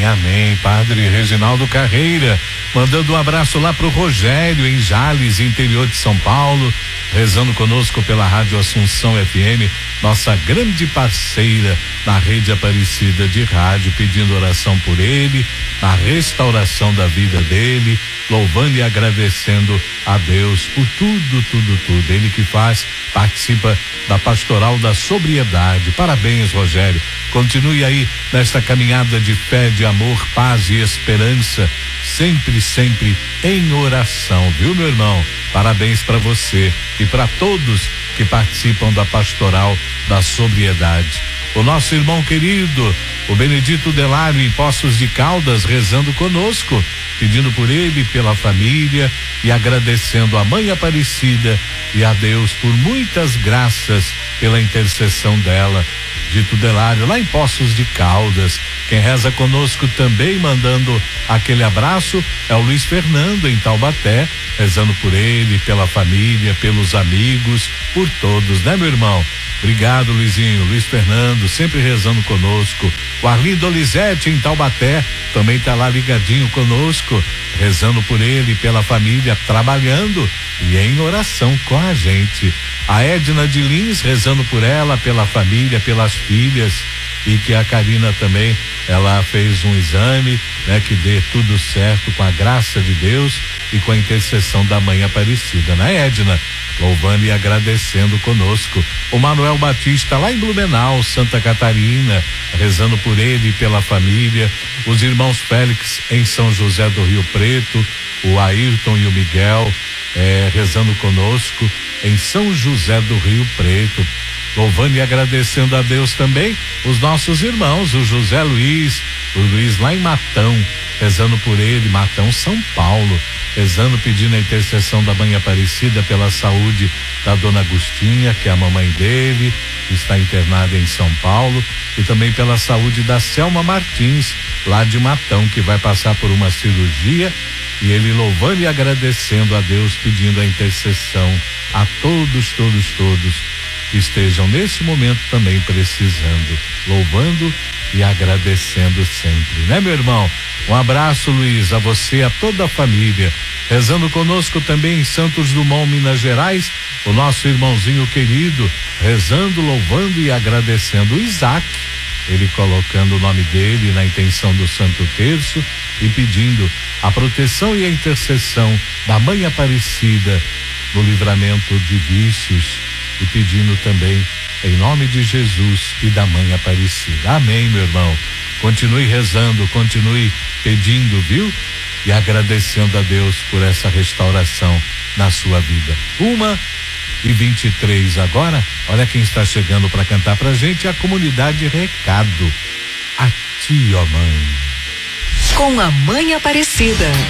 amém. Padre Reginaldo Carreira, mandando um abraço lá pro Rogério, em Jales, interior de São Paulo, rezando conosco pela Rádio Assunção FM, nossa grande parceira na rede Aparecida de rádio, pedindo oração por ele, na restauração da vida dele, louvando e agradecendo a Deus por tudo. Ele que participa da Pastoral da Sobriedade. Parabéns, Rogério. Continue aí nesta caminhada de fé, de amor, paz e esperança, sempre em oração, viu, meu irmão? Parabéns para você e para todos que participam da Pastoral da Sobriedade. O nosso irmão querido, o Benedito Delário, em Poços de Caldas, rezando conosco, pedindo por ele, pela família e agradecendo a Mãe Aparecida e a Deus por muitas graças pela intercessão dela. Dito Delário, lá em Poços de Caldas. Quem reza conosco também, mandando aquele abraço, é o Luiz Fernando, em Taubaté, rezando por ele, pela família, pelos amigos, por todos, né, meu irmão? Obrigado, Luizinho. Luiz Fernando, sempre rezando conosco. O Arlindo Olizete, em Taubaté, também tá lá ligadinho conosco, rezando por ele, pela família, trabalhando e em oração com a gente. A Edna de Lins, rezando por ela, pela família, pelas filhas, e que a Karina também, ela fez um exame, né, que dê tudo certo com a graça de Deus e com a intercessão da Mãe Aparecida, né, Edna? Louvando e agradecendo conosco. O Manuel Batista, lá em Blumenau, Santa Catarina, rezando por ele e pela família. Os irmãos Félix, em São José do Rio Preto, o Ayrton e o Miguel, rezando conosco em São José do Rio Preto. Louvando e agradecendo a Deus também os nossos irmãos, o José Luiz, o Luiz lá em Matão, rezando por ele, Matão, São Paulo, rezando, pedindo a intercessão da Mãe Aparecida pela saúde da Dona Agostinha, que é a mamãe dele, que está internada em São Paulo, e também pela saúde da Selma Martins, lá de Matão, que vai passar por uma cirurgia, e ele louvando e agradecendo a Deus, pedindo a intercessão a todos que estejam nesse momento também precisando, louvando e agradecendo sempre, né, meu irmão? Um abraço, Luiz, a você, a toda a família. Rezando conosco também em Santos Dumont, Minas Gerais, o nosso irmãozinho querido, rezando, louvando e agradecendo o Isaac, ele colocando o nome dele na intenção do Santo Terço e pedindo a proteção e a intercessão da Mãe Aparecida no livramento de vícios, e pedindo também em nome de Jesus e da Mãe Aparecida. Amém, meu irmão. Continue rezando, continue pedindo, viu? E agradecendo a Deus por essa restauração na sua vida. 1:23 agora. Olha quem está chegando para cantar pra gente, a comunidade Recado. A ti, ó Mãe. Com a Mãe Aparecida.